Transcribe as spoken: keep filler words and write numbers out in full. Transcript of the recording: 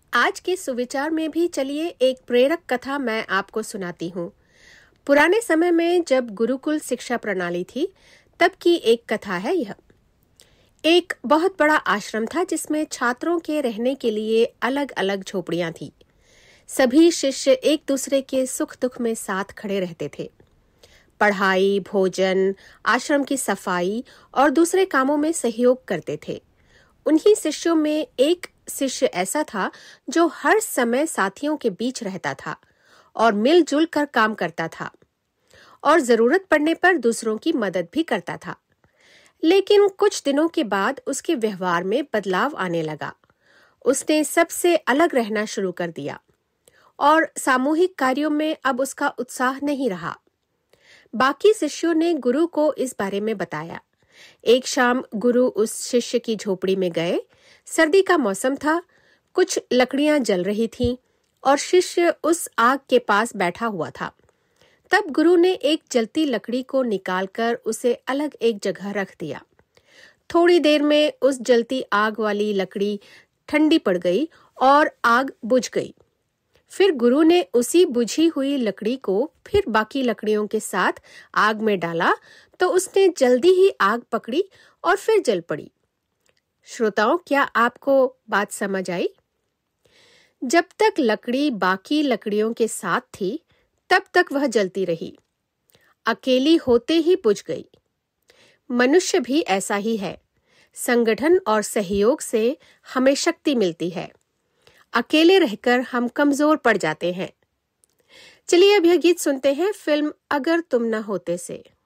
आज के सुविचार में भी चलिए एक प्रेरक कथा मैं आपको सुनाती हूँ। पुराने समय में जब गुरुकुल शिक्षा प्रणाली थी, तब की एक कथा है यह। एक बहुत बड़ा आश्रम था जिसमें छात्रों के रहने के लिए अलग-अलग झोपड़ियां थी। सभी शिष्य एक दूसरे के सुख दुख में साथ खड़े रहते थे। पढ़ाई, भोजन, आश्रम की सफाई और दूसरे कामों में सहयोग करते थे। उन्हीं शिष्यों में एक शिष्य ऐसा था जो हर समय साथियों के बीच रहता था और मिलजुल कर काम करता था और जरूरत पड़ने पर दूसरों की मदद भी करता था। लेकिन कुछ दिनों के बाद उसके व्यवहार में बदलाव आने लगा। उसने सबसे अलग रहना शुरू कर दिया और सामूहिक कार्यों में अब उसका उत्साह नहीं रहा। बाकी शिष्यों ने गुरु को इस बारे में बताया। एक शाम गुरु उस शिष्य की झोपड़ी में गए। सर्दी का मौसम था, कुछ लकड़ियां जल रही थीं और शिष्य उस आग के पास बैठा हुआ था। तब गुरु ने एक जलती लकड़ी को निकालकर उसे अलग एक जगह रख दिया। थोड़ी देर में उस जलती आग वाली लकड़ी ठंडी पड़ गई और आग बुझ गई। फिर गुरु ने उसी बुझी हुई लकड़ी को फिर बाकी लकड़ियों के साथ आग में डाला तो उसने जल्दी ही आग पकड़ी और फिर जल पड़ी। श्रोताओं, क्या आपको बात समझ आई? जब तक लकड़ी बाकी लकड़ियों के साथ थी, तब तक वह जलती रही। अकेली होते ही बुझ गई। मनुष्य भी ऐसा ही है। संगठन और सहयोग से हमें शक्ति मिलती है। अकेले रहकर हम कमजोर पड़ जाते हैं। चलिए अब यह गीत सुनते हैं फिल्म अगर तुम न होते से।